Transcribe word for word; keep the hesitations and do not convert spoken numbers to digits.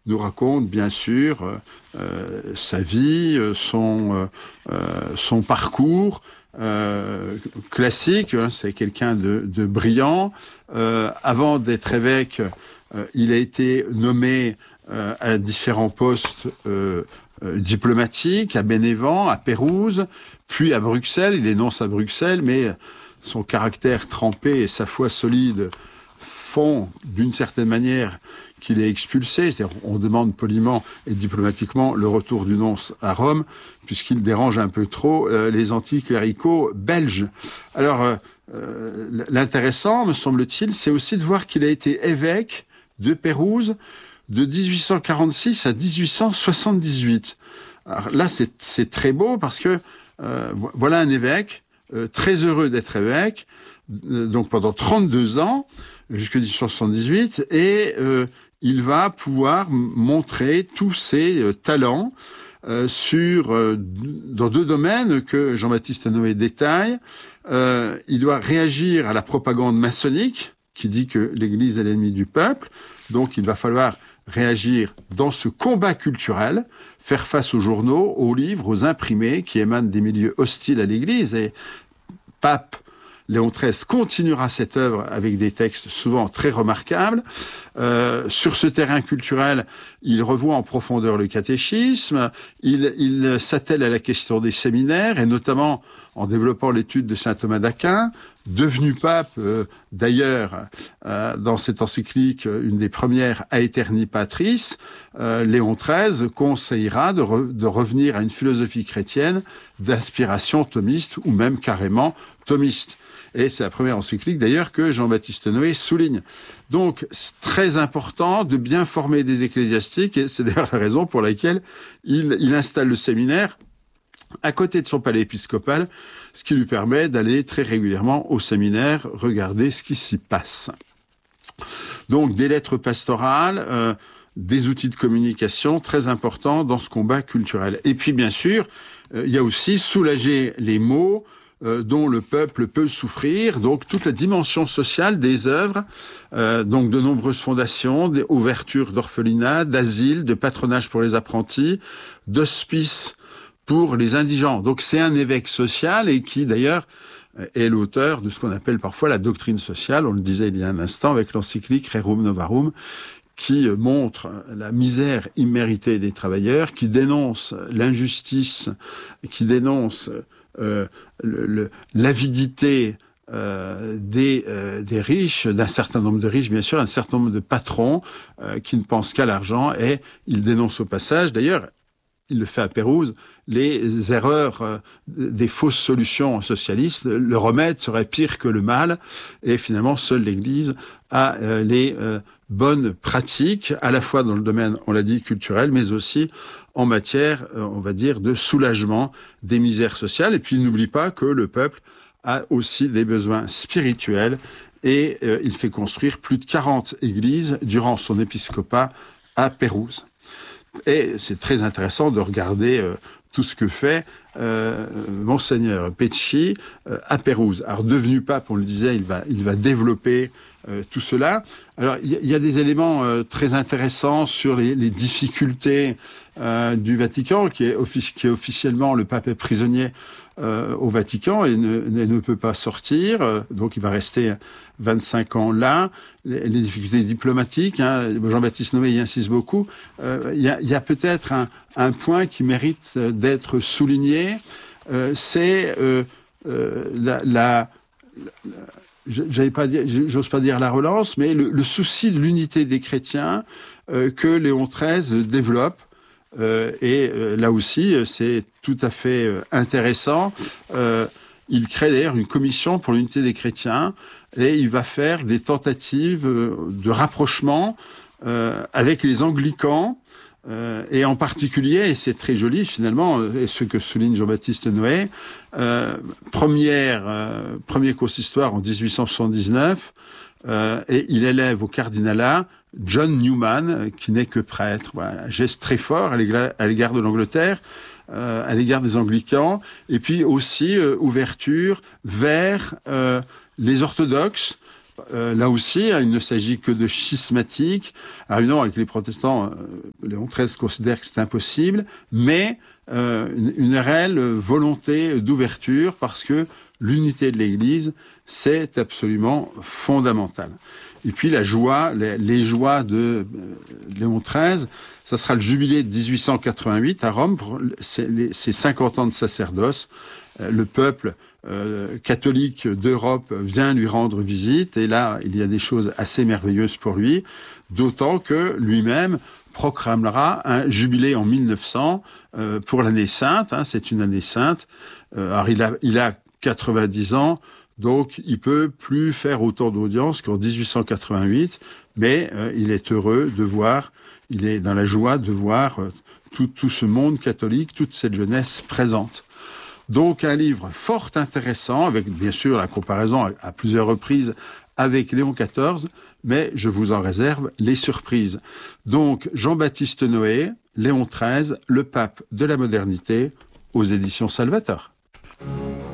nous raconte bien sûr euh, euh, sa vie, son, euh, euh, son parcours euh, classique. Hein, c'est quelqu'un de, de brillant. Euh, avant d'être évêque, euh, il a été nommé euh, à différents postes euh, euh, diplomatiques, à Bénévent, à Pérouse, puis à Bruxelles. Il énonce à Bruxelles, mais son caractère trempé et sa foi solide font, d'une certaine manière, qu'il est expulsé. C'est-à-dire, on demande poliment et diplomatiquement le retour du nonce à Rome, puisqu'il dérange un peu trop euh, les anticléricaux belges. Alors, euh, euh, l'intéressant, me semble-t-il, c'est aussi de voir qu'il a été évêque de Pérouse de dix-huit cent quarante-six à dix-huit cent soixante-dix-huit. Alors là, c'est, c'est très beau parce que euh, voilà un évêque euh, très heureux d'être évêque, euh, donc pendant trente-deux ans, jusqu'en dix-huit cent soixante-dix-huit, et euh, il va pouvoir montrer tous ses euh, talents euh, sur euh, dans deux domaines que Jean-Baptiste Noé détaille. Euh, il doit réagir à la propagande maçonnique qui dit que l'Église est l'ennemi du peuple, donc il va falloir réagir dans ce combat culturel, faire face aux journaux, aux livres, aux imprimés qui émanent des milieux hostiles à l'Église. Et Pape Léon treize continuera cette œuvre avec des textes souvent très remarquables. Euh, sur ce terrain culturel, il revoit en profondeur le catéchisme, il, il s'attelle à la question des séminaires, et notamment en développant l'étude de saint Thomas d'Aquin, devenu pape, euh, d'ailleurs, euh, dans cette encyclique, une des premières Aeterni Patris, euh, Léon treize conseillera de, re, de revenir à une philosophie chrétienne d'inspiration thomiste, ou même carrément thomiste. Et c'est la première encyclique, d'ailleurs, que Jean-Baptiste Noé souligne. Donc, c'est très important de bien former des ecclésiastiques, et c'est d'ailleurs la raison pour laquelle il, il installe le séminaire à côté de son palais épiscopal, ce qui lui permet d'aller très régulièrement au séminaire regarder ce qui s'y passe. Donc, des lettres pastorales, euh, des outils de communication très importants dans ce combat culturel. Et puis, bien sûr, euh, il y a aussi soulager les maux Euh, dont le peuple peut souffrir, donc toute la dimension sociale des œuvres, euh, donc de nombreuses fondations, des ouvertures d'orphelinats, d'asiles, de patronage pour les apprentis, d'hospices pour les indigents. Donc c'est un évêque social et qui d'ailleurs est l'auteur de ce qu'on appelle parfois la doctrine sociale, on le disait il y a un instant avec l'encyclique Rerum Novarum, qui montre la misère imméritée des travailleurs, qui dénonce l'injustice, qui dénonce Euh, le, le, l'avidité euh, des, euh, des riches, d'un certain nombre de riches, bien sûr, un certain nombre de patrons euh, qui ne pensent qu'à l'argent, et il dénonce au passage, d'ailleurs, il le fait à Pérouse, les erreurs euh, des fausses solutions socialistes. Le remède serait pire que le mal, et finalement, seule l'Église a euh, les euh, bonnes pratiques, à la fois dans le domaine, on l'a dit, culturel, mais aussi en matière, euh, on va dire, de soulagement des misères sociales. Et puis, il n'oublie pas que le peuple a aussi des besoins spirituels, et euh, il fait construire plus de quarante églises durant son épiscopat à Pérouse. Et c'est très intéressant de regarder euh, tout ce que fait euh, Monseigneur Pecci euh, à Pérouse. Alors, devenu pape, on le disait, il va, il va développer euh, tout cela. Alors, il y, y a des éléments euh, très intéressants sur les, les difficultés euh, du Vatican, qui est, offic- qui est officiellement, le pape est prisonnier euh, au Vatican et ne, ne, ne peut pas sortir. Euh, donc, il va rester vingt-cinq ans là. Les, les difficultés diplomatiques, hein, Jean-Baptiste Noé y insiste beaucoup. Euh, il y a, y a peut-être un, un point qui mérite d'être souligné, euh, c'est euh, euh, la, la, la j'allais pas dire, j'ose pas dire la relance, mais le, le souci de l'unité des chrétiens euh, que Léon treize développe. Euh, et euh, là aussi, c'est tout à fait euh, intéressant. Euh, il crée d'ailleurs une commission pour l'unité des chrétiens, et il va faire des tentatives euh, de rapprochement euh, avec les anglicans, euh, et en particulier, et c'est très joli finalement, et ce que souligne Jean-Baptiste Noé, euh, première, euh, premier consistoire en dix-huit cent soixante-dix-neuf, euh, et il élève au cardinalat John Newman, qui n'est que prêtre. Voilà, un geste très fort à l'égard, à l'égard de l'Angleterre, euh, à l'égard des anglicans, et puis aussi euh, ouverture vers euh, les orthodoxes, Euh, là aussi, hein, il ne s'agit que de schismatique. Alors évidemment, avec les protestants, euh, Léon treize considère que c'est impossible, mais euh, une, une réelle volonté d'ouverture, parce que l'unité de l'Église, c'est absolument fondamental. Et puis la joie, les, les joies de euh, Léon treize, ça sera le jubilé de dix-huit cent quatre-vingt-huit à Rome, pour ces cinquante ans de sacerdoce. Euh, le peuple euh, catholique d'Europe vient lui rendre visite, et là, il y a des choses assez merveilleuses pour lui, d'autant que lui-même proclamera un jubilé en mille neuf cents euh, pour l'année sainte, hein, c'est une année sainte. Euh, alors il a, il a quatre-vingt-dix ans, donc il peut plus faire autant d'audience qu'en dix-huit cent quatre-vingt-huit, mais euh, il est heureux de voir, il est dans la joie de voir euh, tout, tout ce monde catholique, toute cette jeunesse présente. Donc un livre fort intéressant, avec bien sûr la comparaison à, à plusieurs reprises avec Léon quatorze, mais je vous en réserve les surprises. Donc Jean-Baptiste Noé, Léon treize, le pape de la modernité, aux éditions Salvator.